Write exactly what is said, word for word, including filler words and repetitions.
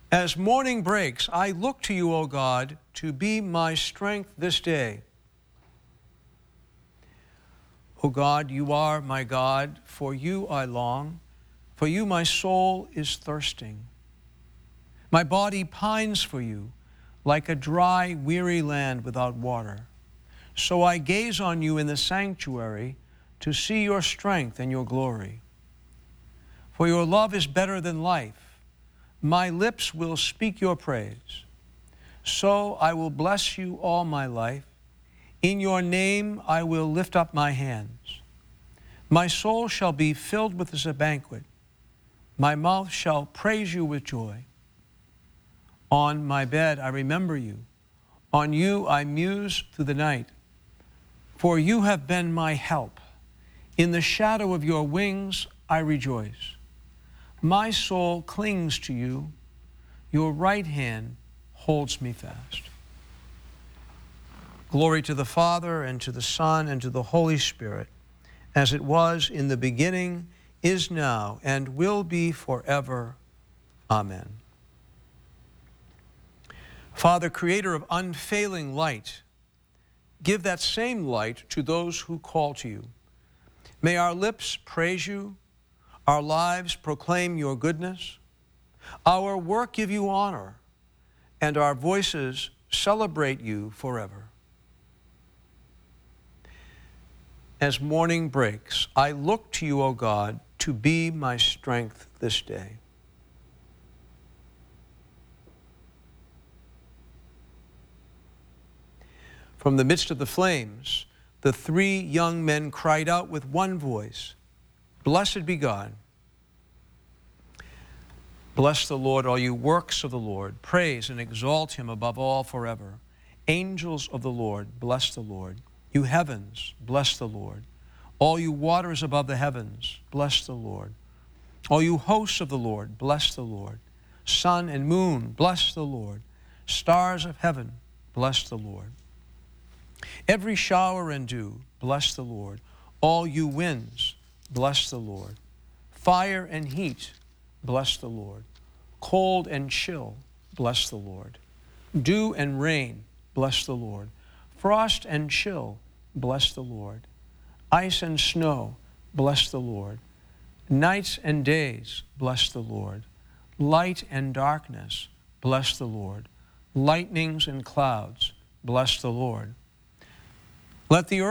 As morning breaks, I look to you, O God, to be my strength this day. O God, you are my God, for you I long, for you my soul is thirsting. My body pines for you, like a dry, weary land without water. So I gaze on you in the sanctuary to see your strength and your glory. For your love is better than life. My lips will speak your praise. So I will bless you all my life. In your name I will lift up my hands. My soul shall be filled with as a banquet. My mouth shall praise you with joy. On my bed I remember you. On you I muse through the night. For you have been my help. In the shadow of your wings I rejoice. My soul clings to you. Your right hand holds me fast. Glory to the Father, and to the Son, and to the Holy Spirit, as it was in the beginning, is now, and will be forever. Amen. Father, creator of unfailing light, give that same light to those who call to you. May our lips praise you, our lives proclaim your goodness, our work give you honor, and our voices celebrate you forever. As morning breaks, I look to you, O God, to be my strength this day. From the midst of the flames, the three young men cried out with one voice, "Blessed be God." Bless the Lord, all you works of the Lord. Praise and exalt him above all forever. Angels of the Lord, bless the Lord. You heavens, bless the Lord. All you waters above the heavens, bless the Lord. All you hosts of the Lord, bless the Lord. Sun and moon, bless the Lord. Stars of heaven, bless the Lord. Every shower and dew, bless the Lord. All you winds, bless the Lord. Fire and heat, bless the Lord. Cold and chill, bless the Lord. Dew and rain, bless the Lord. Frost and chill, bless the Lord. Ice and snow, bless the Lord. Nights and days, bless the Lord. Light and darkness, bless the Lord. Lightnings and clouds, bless the Lord. Let the earth